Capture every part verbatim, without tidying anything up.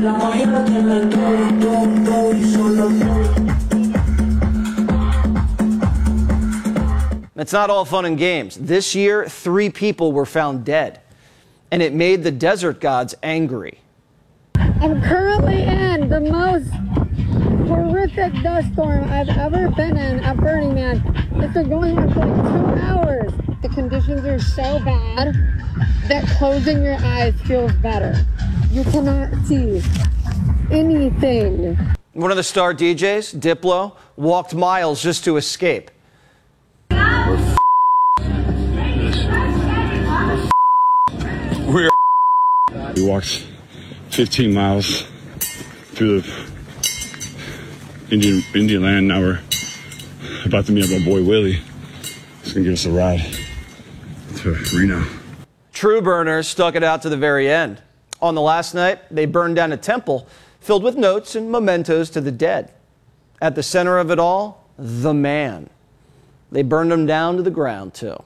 It's not all fun and games. This year, three people were found dead, and it made the desert gods angry. I'm currently in the most horrific dust storm I've ever been in at Burning Man. It's been going on for like two hours. The conditions are so bad that closing your eyes feels better. You cannot see anything. One of the star D Js, Diplo, walked miles just to escape. We're We walked fifteen miles through the Indian, Indian land. Now we're about to meet up with my boy Willie. He's gonna give us a ride to Reno. True burners stuck it out to the very end. On the last night, they burned down a temple filled with notes and mementos to the dead. At the center of it all, the man. They burned him down to the ground, too.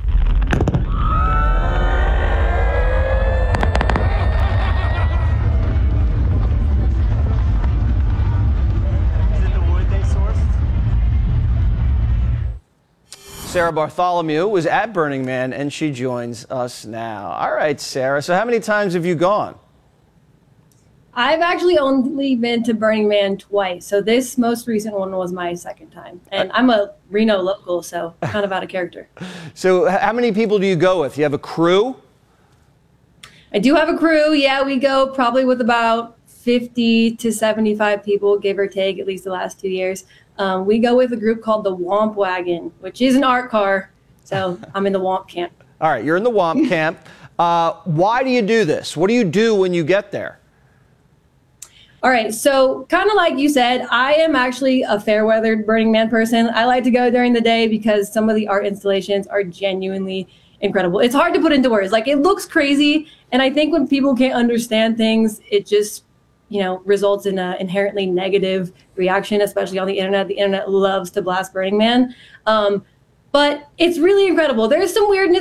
Sarah Bartholomew was at Burning Man, and she joins us now. All right, Sarah, so how many times have you gone? I've actually only been to Burning Man twice, so this most recent one was my second time. And I'm a Reno local, so kind of out of character. So how many people do you go with? You have a crew? I do have a crew. Yeah, we go probably with about fifty to seventy-five people, give or take, at least the last two years. Um, we go with a group called the Womp Wagon, which is an art car. So I'm in the Womp camp. All right, you're in the Womp camp. Uh, why do you do this? What do you do when you get there? All right, so kind of like you said, I am actually a fair-weathered Burning Man person. I like to go during the day because some of the art installations are genuinely incredible. It's hard to put into words. Like, it looks crazy, and I think when people can't understand things, it just, you know, results in an inherently negative reaction, especially on the internet. The internet loves to blast Burning Man. Um, but it's really incredible. There's some weirdness